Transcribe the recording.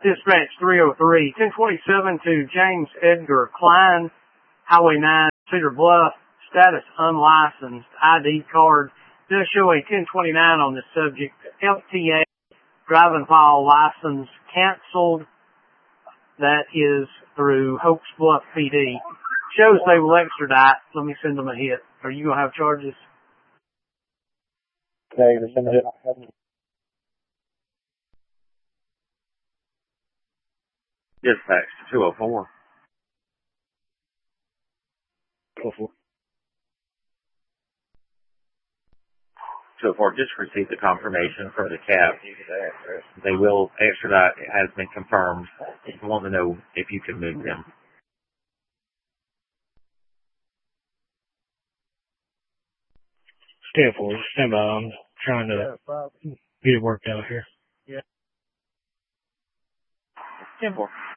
Dispatch 303, 1027 to James Edgar Klein, Highway 9, Cedar Bluff, status unlicensed, ID card. Does show a 1029 on this subject. FTA, driving while license canceled. That is through Hopes Bluff PD. Shows they will extradite. Let me send them a hit. Are you going to have charges? Okay, we're sending it. Dispatch 204. 204. 204, just received the confirmation from the CAP. They will extradite. It has been confirmed. I want to know if you can move them. Stand for it. Stand by. I'm trying to get it worked out here. Stand for.